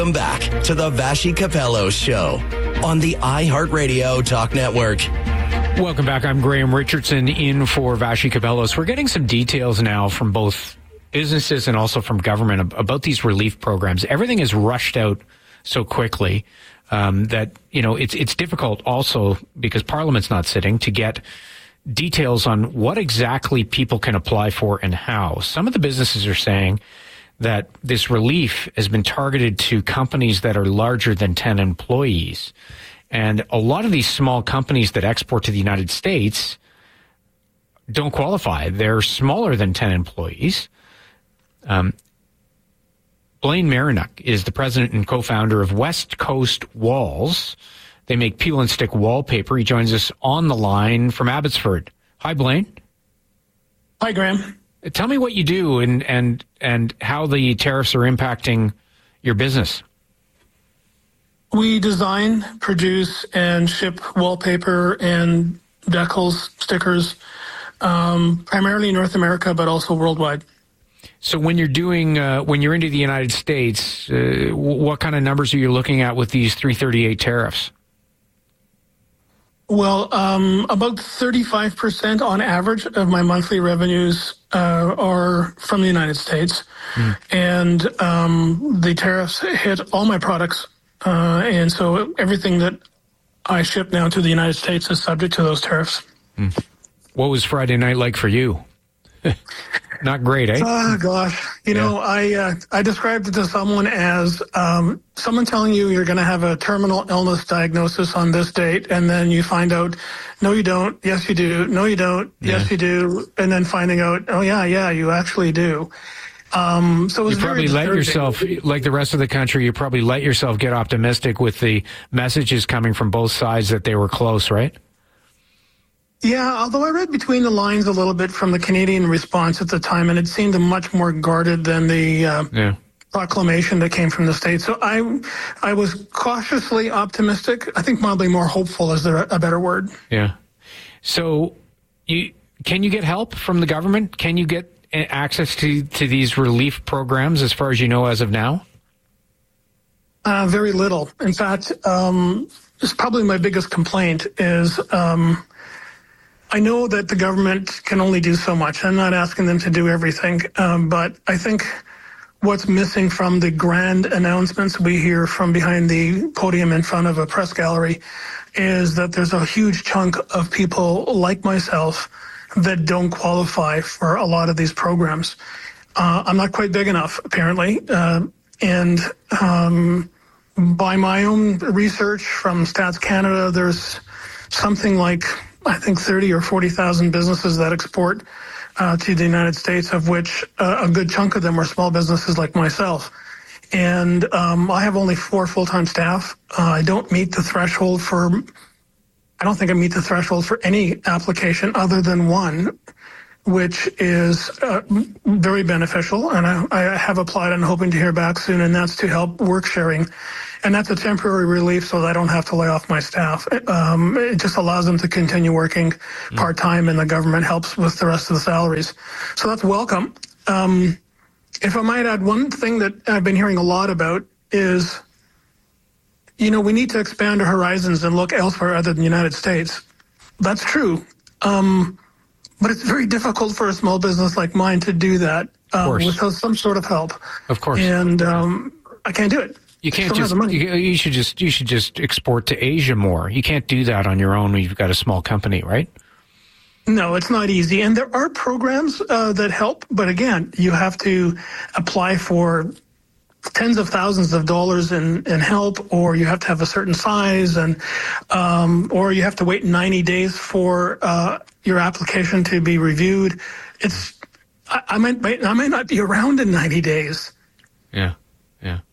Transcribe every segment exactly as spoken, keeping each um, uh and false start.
Welcome back to the Vassy Capello Show on the iHeartRadio Talk Network. Welcome back. I'm Graham Richardson in for Vassy Capello. So we're getting some details now from both businesses and also from government about these relief programs. Everything is rushed out so quickly um, that, you know, it's it's difficult also because Parliament's not sitting to get details on what exactly people can apply for and how. Some of the businesses are saying that this relief has been targeted to companies that are larger than ten employees. And a lot of these small companies that export to the United States don't qualify. They're smaller than ten employees. Um, Blaine Marinuck is the president and co-founder of West Coast Walls. They make peel and stick wallpaper. He joins us on the line from Abbotsford. Hi, Blaine. Hi, Graham. Tell me what you do and, and, and how the tariffs are impacting your business. We design, produce, and ship wallpaper and decals, stickers, um, primarily in North America, but also worldwide. So when you're doing, uh, when you're into the United States, uh, what kind of numbers are you looking at with these three thirty-eight tariffs? Well, um, about thirty-five percent on average of my monthly revenues uh, are from the United States. Mm. And um, the tariffs hit all my products. Uh, and so everything that I ship now to the United States is subject to those tariffs. Mm. What was Friday night like for you? Not great, eh? Oh, gosh. You yeah. know, I uh, I described it to someone as um, someone telling you you're going to have a terminal illness diagnosis on this date, and then you find out, no, you don't. Yes, you do. No, you don't. Yeah. Yes, you do. And then finding out, oh, yeah, yeah, you actually do. Um, so it was you probably very let yourself, like the rest of the country, you probably let yourself get optimistic with the messages coming from both sides that they were close, right? Yeah, although I read between the lines a little bit from the Canadian response at the time, and it seemed much more guarded than the uh, yeah. proclamation that came from the States. So I I was cautiously optimistic. I think mildly more hopeful is there a better word. Yeah. So you can you get help from the government? Can you get access to, to these relief programs as far as you know as of now? Uh, very little. In fact, um, it's probably my biggest complaint is... Um, I know that the government can only do so much. I'm not asking them to do everything, um, but I think what's missing from the grand announcements we hear from behind the podium in front of a press gallery is that there's a huge chunk of people like myself that don't qualify for a lot of these programs. Uh, I'm not quite big enough, apparently, uh, and um, by my own research from Stats Canada, there's something like I think thirty or forty thousand businesses that export uh, to the United States, of which uh, a good chunk of them are small businesses like myself. And um, I have only four full-time staff. Uh, I don't meet the threshold for, I don't think I meet the threshold for any application other than one, which is uh, very beneficial. And I, I have applied and hoping to hear back soon, and that's to help work sharing. And that's a temporary relief so that I don't have to lay off my staff. Um, it just allows them to continue working mm. part-time, and the government helps with the rest of the salaries. So that's welcome. Um, if I might add, one thing that I've been hearing a lot about is, you know, we need to expand our horizons and look elsewhere other than the United States. That's true. Um, but it's very difficult for a small business like mine to do that um, without some sort of help. Of course. And um, I can't do it. You can't just, you, you should just, you should just export to Asia more. You can't do that on your own when you've got a small company, right? No, it's not easy. And there are programs uh, that help, but again, you have to apply for tens of thousands of dollars in, in help, or you have to have a certain size, and um, or you have to wait ninety days for uh, your application to be reviewed. It's, I, I might, I might not be around in ninety days. Yeah, yeah.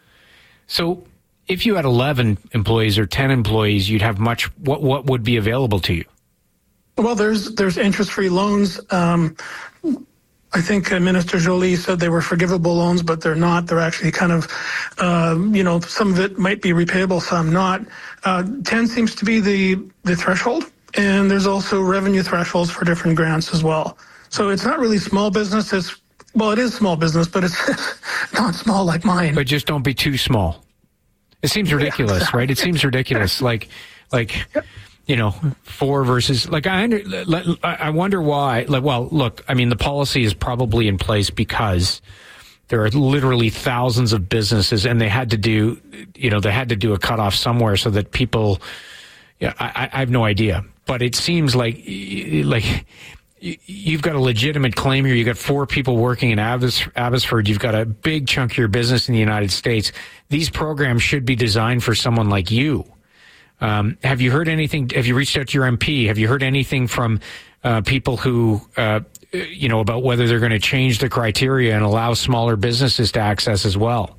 So if you had eleven employees or ten employees, you'd have much, what what would be available to you? Well, there's there's interest-free loans. Um, I think uh, Minister Joly said they were forgivable loans, but they're not. They're actually kind of, uh, you know, some of it might be repayable, some not. Uh, ten seems to be the, the threshold, and there's also revenue thresholds for different grants as well. So it's not really small business. It's Well, it is small business, but it's not small like mine. But just don't be too small. It seems ridiculous, yeah, exactly. right? It seems ridiculous. Like, like, you know, four versus, like, I under, I wonder why. Like, well, look, I mean, the policy is probably in place because there are literally thousands of businesses, and they had to do, you know, they had to do a cutoff somewhere so that people, yeah, I, I have no idea. But it seems like, like, you've got a legitimate claim here. You've got four people working in Abbots- Abbotsford. You've got a big chunk of your business in the United States. These programs should be designed for someone like you. Um, have you heard anything? Have you reached out to your M P? Have you heard anything from uh, people who, uh, you know, about whether they're going to change the criteria and allow smaller businesses to access as well?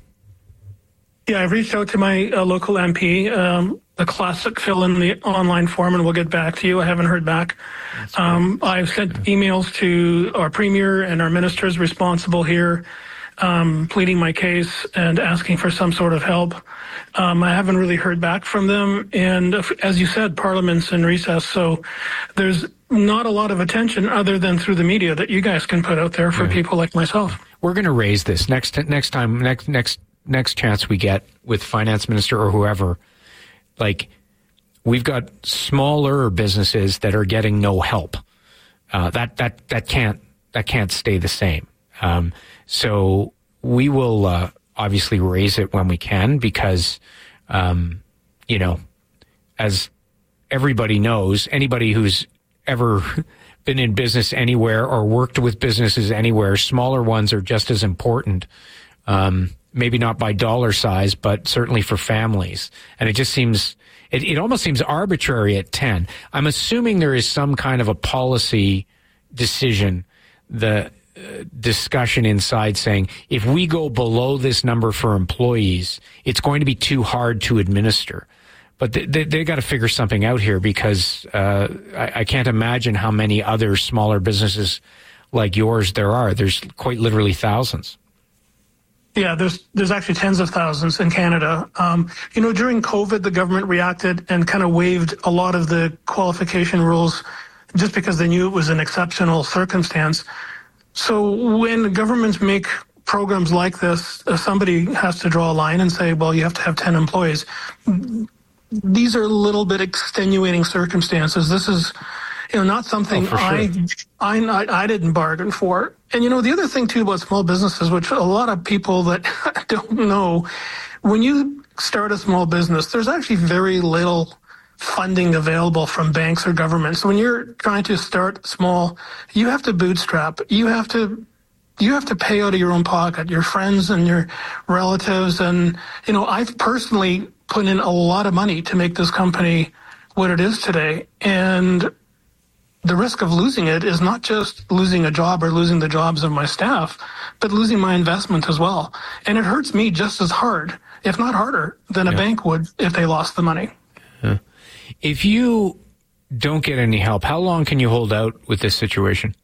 Yeah, I've reached out to my uh, local M P. Um, the classic fill in the online form and we'll get back to you. I haven't heard back. Um, I've sent emails to our premier and our ministers responsible here, um, pleading my case and asking for some sort of help. Um, I haven't really heard back from them. And as you said, Parliament's in recess, so there's not a lot of attention other than through the media that you guys can put out there for yeah. people like myself. We're going to raise this next next time, next next next chance we get with finance minister or whoever. Like, we've got smaller businesses that are getting no help. Uh, that that that can't that can't stay the same. Um, so we will uh, obviously raise it when we can because, um, you know, as everybody knows, anybody who's ever been in business anywhere or worked with businesses anywhere, smaller ones are just as important. Um, maybe not by dollar size, but certainly for families. And it just seems, it, it almost seems arbitrary at ten. I'm assuming there is some kind of a policy decision, the uh, discussion inside saying, if we go below this number for employees, it's going to be too hard to administer. But they, they, they got to figure something out here because uh, I, I can't imagine how many other smaller businesses like yours there are. There's quite literally thousands. Yeah, there's there's actually tens of thousands in Canada. Um, you know, during COVID, the government reacted and kind of waived a lot of the qualification rules just because they knew it was an exceptional circumstance. So when governments make programs like this, uh, somebody has to draw a line and say, well, you have to have ten employees. These are a little bit extenuating circumstances. This is, you know, not something oh, I, sure. I, I I didn't bargain for. And, you know, the other thing, too, about small businesses, which a lot of people that don't know, when you start a small business, there's actually very little funding available from banks or governments. So when you're trying to start small, you have to bootstrap. You have to you have to pay out of your own pocket, your friends and your relatives. And, you know, I've personally put in a lot of money to make this company what it is today. And the risk of losing it is not just losing a job or losing the jobs of my staff, but losing my investment as well. And it hurts me just as hard, if not harder, than a yeah. bank would if they lost the money. Yeah. If you don't get any help, how long can you hold out with this situation?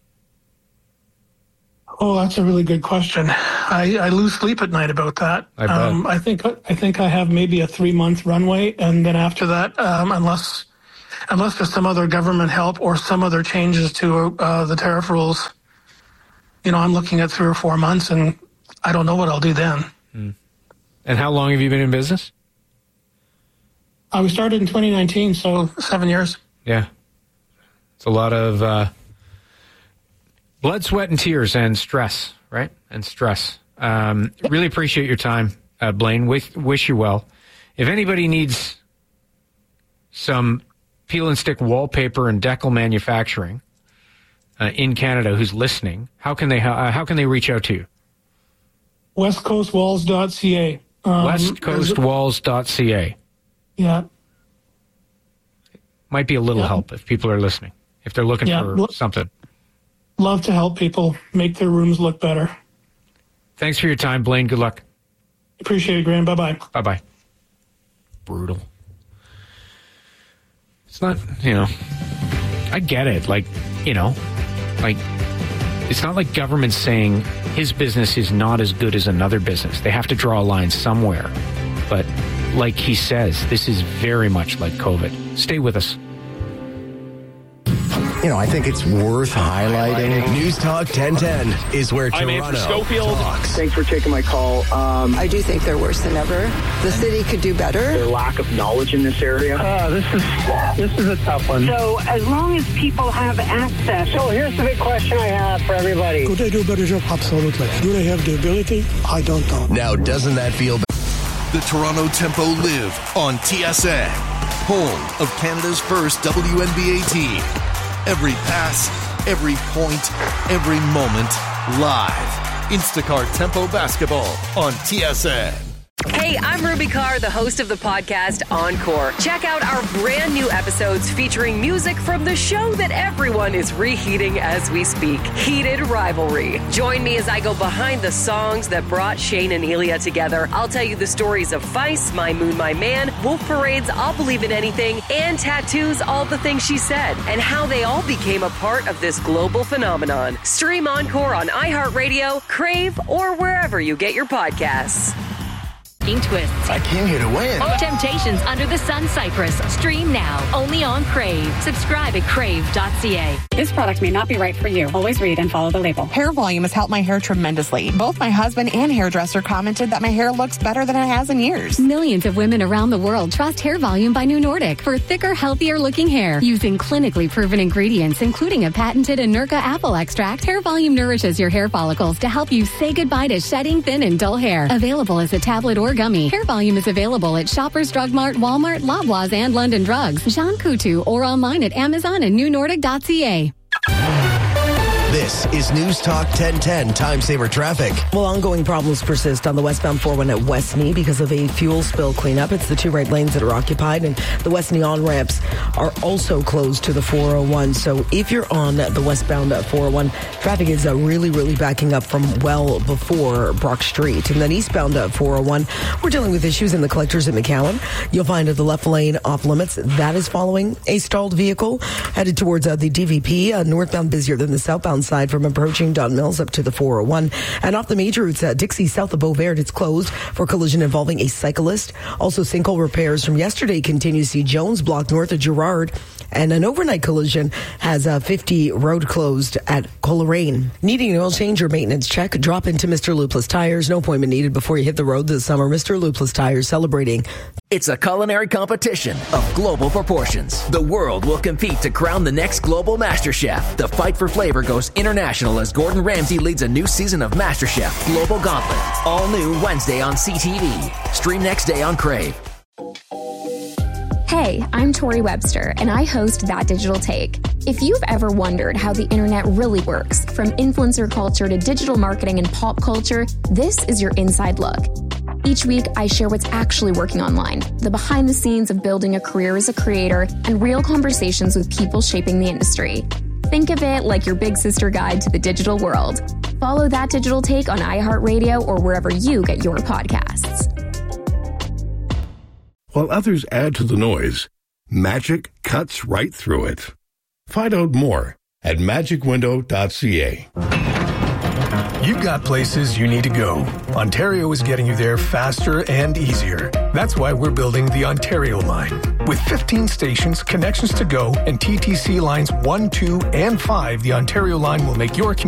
Oh, that's a really good question. I, I lose sleep at night about that. I bet. Um, I think I think I have maybe a three-month runway, and then after that, um, unless... Unless there's some other government help or some other changes to uh, the tariff rules, you know, I'm looking at three or four months, and I don't know what I'll do then. Mm. And how long have you been in business? Uh, we started in twenty nineteen, so seven years. Yeah. It's a lot of uh, blood, sweat, and tears and stress, right? And stress. Um, really appreciate your time, uh, Blaine. Wish, wish you well. If anybody needs some peel and stick wallpaper and decal manufacturing uh, in Canada who's listening, how can they uh, how can they reach out to you? west coast walls dot c a. Um, west coast walls dot c a. Yeah. Might be a little yeah. help if people are listening, if they're looking yeah. for L- something. Love to help people make their rooms look better. Thanks for your time, Blaine. Good luck. Appreciate it, Graham. Bye-bye. Bye-bye. Brutal. It's not, you know, I get it. Like, you know, like, it's not like government's saying his business is not as good as another business. They have to draw a line somewhere. But like he says, this is very much like COVID. Stay with us. you know, I think it's worth highlighting. News Talk ten ten is where I'm Toronto Andrew Schofield. talks. Thanks for taking my call. Um, I do think they're worse than ever. The city could do better. their lack of knowledge in this area. Uh, this is this is a tough one. So as long as people have access. So here's the big question I have for everybody. Could they do a better job? Absolutely. Do they have the ability? I don't know. Now, doesn't that feel bad? The Toronto Tempo live on T S N, home of Canada's first W N B A team. Every pass, every point, every moment, live. Instacart Tempo Basketball on T S N. Hey, I'm Ruby Carr, the host of the podcast Encore. Check out our brand new episodes featuring music from the show that everyone is reheating as we speak, Heated Rivalry. Join me as I go behind the songs that brought Shane and Elia together. I'll tell you the stories of Feist, My Moon, My Man, Wolf Parade's I'll Believe in Anything, and Tattoo's All the Things She Said, and how they all became a part of this global phenomenon. Stream Encore on iHeartRadio, Crave, or wherever you get your podcasts. Twists. I came here to win. Temptations Under the Sun Cypress. Stream now, only on Crave. Subscribe at crave dot c a. This product may not be right for you. Always read and follow the label. Hair Volume has helped my hair tremendously. Both my husband and hairdresser commented that my hair looks better than it has in years. Millions of women around the world trust Hair Volume by New Nordic for thicker, healthier looking hair. Using clinically proven ingredients, including a patented Inerca apple extract, Hair Volume nourishes your hair follicles to help you say goodbye to shedding thin and dull hair. Available as a tablet or gummy. Hair Volume is available at Shoppers Drug Mart, Walmart, Loblaws, and London Drugs. Jean Coutu, or online at Amazon and new nordic dot c a. This is News Talk ten ten Time Saver Traffic. Well, ongoing problems persist on the westbound four oh one at Westney because of a fuel spill cleanup. It's the two right lanes that are occupied, and the Westney on-ramps are also closed to the four oh one. So if you're on the westbound four oh one, traffic is uh, really, really backing up from well before Brock Street. And then eastbound uh, four oh one, we're dealing with issues in the collectors at McAllen. You'll find uh, the left lane off limits. That is following a stalled vehicle headed towards uh, the D V P. Uh, northbound busier than the southbound side from approaching Don Mills up to the four oh one. And off the major routes, uh, Dixie south of Beauvert, it's closed for collision involving a cyclist. Also, sinkhole repairs from yesterday continue. See Jones block north of Girard. And an overnight collision has uh, fifty road closed at Coleraine. Needing an oil change or maintenance check? Drop into Mister Loopless Tires. No appointment needed before you hit the road this summer. Mister Loopless Tires celebrating. It's a culinary competition of global proportions. The world will compete to crown the next global master chef. The fight for flavor goes international as Gordon Ramsay leads a new season of MasterChef Global Gauntlet. All new Wednesday on C T V. Stream next day on Crave. Hey, I'm Tori Webster, and I host That Digital Take. If you've ever wondered how the internet really works, from influencer culture to digital marketing and pop culture, this is your inside look. Each week, I share what's actually working online, the behind the scenes of building a career as a creator, and real conversations with people shaping the industry. Think of it like your big sister guide to the digital world. Follow That Digital Take on iHeartRadio or wherever you get your podcasts. While others add to the noise, Magic cuts right through it. Find out more at magic window dot c a. You've got places you need to go. Ontario is getting you there faster and easier. That's why we're building the Ontario line. With fifteen stations, connections to go, and T T C lines one, two, and five, the Ontario line will make your